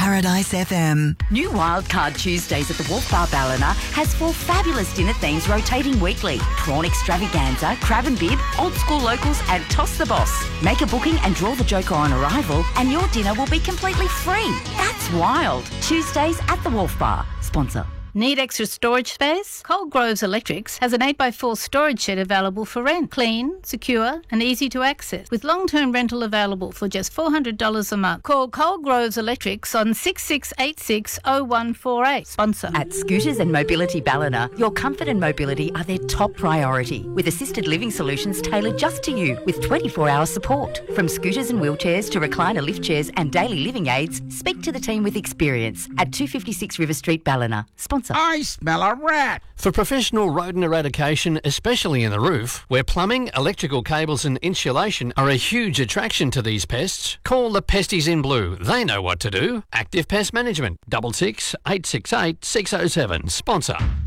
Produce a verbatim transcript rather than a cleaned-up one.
Paradise F M. New Wildcard Tuesdays at the Wharf Bar Ballina has four fabulous dinner themes rotating weekly. Prawn extravaganza, crab and bib, old school locals and toss the boss. Make a booking and draw the joker on arrival and your dinner will be completely free. That's wild. Tuesdays at the Wharf Bar. Sponsor. Need extra storage space? Cold Groves Electrics has an eight by four storage shed available for rent. Clean, secure and easy to access, with long-term rental available for just four hundred dollars a month. Call Cold Groves Electrics on six six eight six oh one four eight. Sponsor. At Scooters and Mobility Ballina, your comfort and mobility are their top priority, with assisted living solutions tailored just to you with twenty-four hour support. From scooters and wheelchairs to recliner lift chairs and daily living aids, speak to the team with experience at two fifty-six River Street, Ballina. Sponsor. I smell a rat. For professional rodent eradication, especially in the roof, where plumbing, electrical cables and insulation are a huge attraction to these pests, call the Pesties in Blue. They know what to do. Active Pest Management, double six eight six eight six oh seven. Sponsor.